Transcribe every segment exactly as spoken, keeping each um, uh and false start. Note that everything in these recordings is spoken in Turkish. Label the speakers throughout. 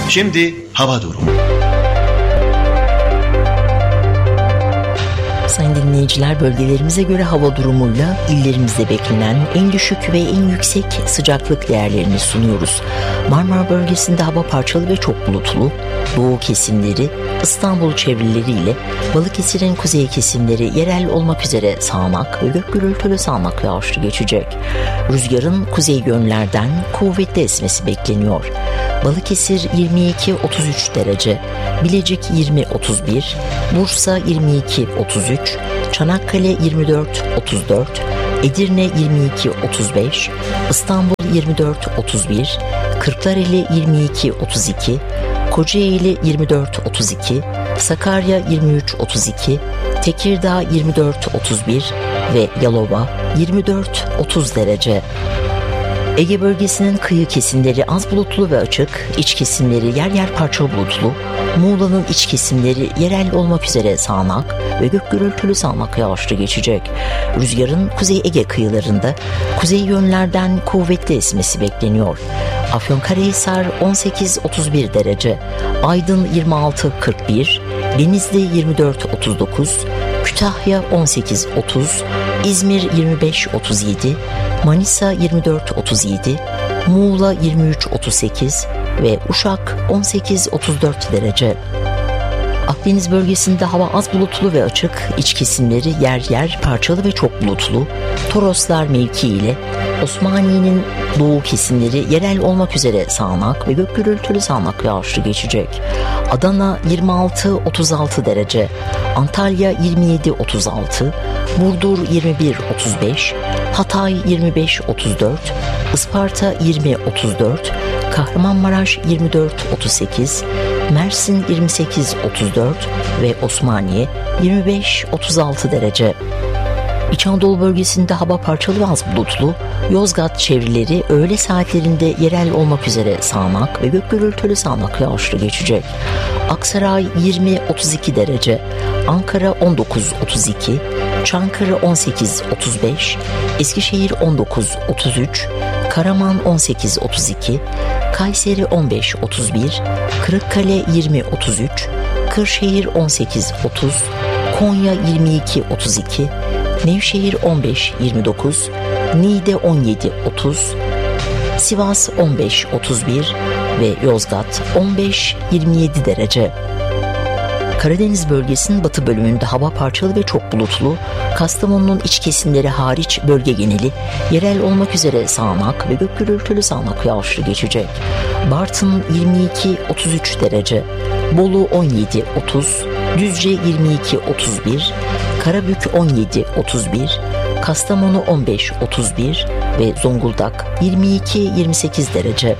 Speaker 1: Şimdi hava durumu.
Speaker 2: Sayın dinleyiciler, bölgelerimize göre hava durumuyla illerimizde beklenen en düşük ve en yüksek sıcaklık değerlerini sunuyoruz. Marmara bölgesinde hava parçalı ve çok bulutlu. Doğu kesimleri, İstanbul çevreleriyle Balıkesir'in kuzey kesimleri yerel olmak üzere sağanak ve gök gürültülü sağanak yağışlı geçecek. Rüzgarın kuzey yönlerden kuvvetli esmesi bekleniyor. Balıkesir yirmi iki otuz üç derece, Bilecik yirmi otuz bir, Bursa yirmi iki otuz üç, Çanakkale yirmi dört otuz dört, Edirne yirmi iki otuz beş, İstanbul yirmi dört otuz bir, Kırklareli yirmi iki otuz iki, Kocaeli yirmi dört otuz iki, Sakarya yirmi üç otuz iki, Tekirdağ yirmi dört otuz bir ve Yalova yirmi dört otuz derece. Ege bölgesinin kıyı kesimleri az bulutlu ve açık, iç kesimleri yer yer parçalı bulutlu, Muğla'nın iç kesimleri yerel olmak üzere sağanak ve gök gürültülü sağanak yağışlı geçecek. Rüzgarın Kuzey Ege kıyılarında kuzey yönlerden kuvvetli esmesi bekleniyor. Afyonkarahisar on sekiz otuz bir derece, Aydın yirmi altı kırk bir, Denizli yirmi dört otuz dokuz, Kütahya on sekiz otuz, İzmir yirmi beş otuz yedi, Manisa yirmi dört otuz yedi, Muğla yirmi üç otuz sekiz ve Uşak on sekiz otuz dört derece. Akdeniz bölgesinde hava az bulutlu ve açık, iç kesimleri yer yer parçalı ve çok bulutlu. Toroslar mevki ile Osmaniye'nin doğu kesimleri yerel olmak üzere sağanak ve gök gürültülü sağanak yağışlı geçecek. Adana yirmi altı otuz altı derece, Antalya yirmi yedi otuz altı, Burdur yirmi bir otuz beş, Hatay yirmi beş otuz dört, Isparta yirmi otuz dört, Kahramanmaraş yirmi dört otuz sekiz, Mersin yirmi sekiz otuz dört ve Osmaniye yirmi beş otuz altı derece. İç Anadolu bölgesinde hava parçalı ve az bulutlu, Yozgat çevreleri öğle saatlerinde yerel olmak üzere sağanak ve gök gürültülü sağanak yağışlı geçecek. Aksaray yirmi otuz iki derece, Ankara on dokuz otuz iki, Çankırı on sekiz otuz beş, Eskişehir on dokuz otuz üç, Karaman on sekiz otuz iki, Kayseri on beş otuz bir, Kırıkkale yirmi otuz üç, Kırşehir on sekiz otuz, Konya yirmi iki otuz iki, Nevşehir on beş yirmi dokuz, Niğde on yedi otuz, Sivas on beş otuz bir ve Yozgat on beş yirmi yedi derece. Karadeniz bölgesinin batı bölümünde hava parçalı ve çok bulutlu, Kastamonu'nun iç kesimleri hariç bölge geneli yerel olmak üzere sağanak ve gök gürültülü sağanak yağışlı geçecek. Bartın yirmi iki otuz üç derece, Bolu on yedi otuz, Düzce yirmi iki otuz bir, Karabük on yedi otuz bir, Kastamonu on beş otuz bir ve Zonguldak yirmi iki yirmi sekiz derece.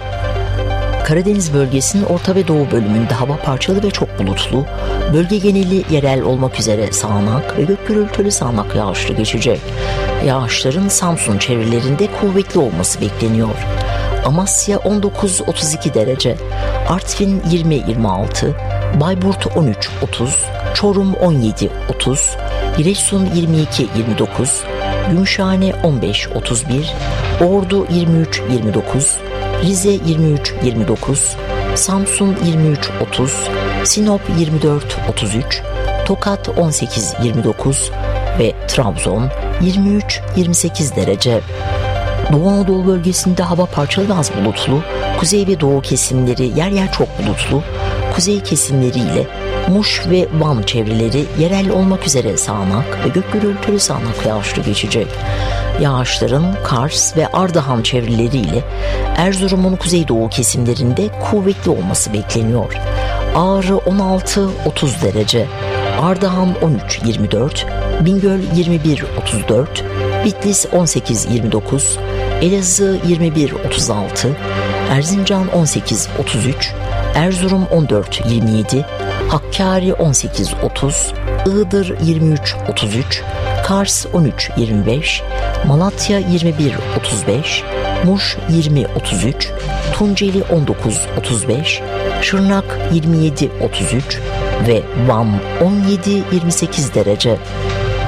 Speaker 2: Karadeniz bölgesinin orta ve doğu bölümünde hava parçalı ve çok bulutlu, bölge geneli yerel olmak üzere sağanak ve gök gürültülü sağanak yağışlı geçecek. Yağışların Samsun çevrelerinde kuvvetli olması bekleniyor. Amasya on dokuz otuz iki derece, Artvin yirmi yirmi altı, Bayburt on üç otuz, Çorum on yedi otuz, Giresun yirmi iki yirmi dokuz, Gümüşhane on beş otuz bir, Ordu yirmi üç yirmi dokuz, Rize yirmi üç yirmi dokuz, Samsun yirmi üç otuz, Sinop yirmi dört otuz üç, Tokat on sekiz yirmi dokuz ve Trabzon yirmi üç yirmi sekiz derece. Doğu Anadolu bölgesinde hava parçalı ve az bulutlu, kuzey ve doğu kesimleri yer yer çok bulutlu, kuzey kesimleriyle Muş ve Van çevreleri yerel olmak üzere sağanak ve gök gürültülü sağanak yağışlı geçecek. Yağışların Kars ve Ardahan çevreleriyle Erzurum'un kuzeydoğu kesimlerinde kuvvetli olması bekleniyor. Ağrı on altı otuz derece, Ardahan on üç yirmi dört, Bingöl yirmi bir otuz dört, Bitlis on sekiz yirmi dokuz, Elazığ yirmi bir otuz altı, Erzincan on sekiz otuz üç, Erzurum on dört yirmi yedi, Hakkari on sekiz otuz, Iğdır yirmi üç otuz üç, Kars on üç yirmi beş, Malatya yirmi bir otuz beş, Muş yirmi otuz üç, Tunceli on dokuz otuz beş, Şırnak yirmi yedi otuz üç ve Van on yedi yirmi sekiz derece.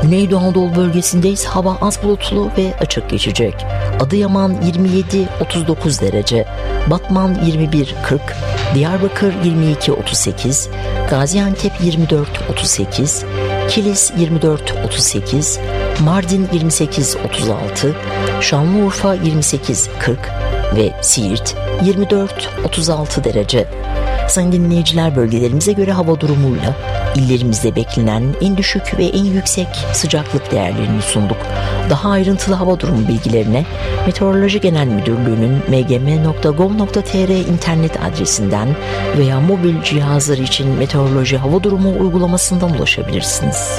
Speaker 2: Güneydoğu Anadolu bölgesinde ise hava az bulutlu ve açık geçecek. Adıyaman yirmi yedi otuz dokuz derece, Batman yirmi bir kırk, Diyarbakır yirmi iki otuz sekiz, Gaziantep yirmi dört otuz sekiz, Kilis yirmi dört otuz sekiz, Mardin yirmi sekiz otuz altı, Şanlıurfa yirmi sekiz kırk ve Siirt yirmi dört otuz altı derece. Sayın dinleyiciler, bölgelerimize göre hava durumuyla illerimizde beklenen en düşük ve en yüksek sıcaklık değerlerini sunduk. Daha ayrıntılı hava durumu bilgilerine Meteoroloji Genel Müdürlüğü'nün m g m nokta gov nokta t r internet adresinden veya mobil cihazlar için meteoroloji hava durumu uygulamasından ulaşabilirsiniz.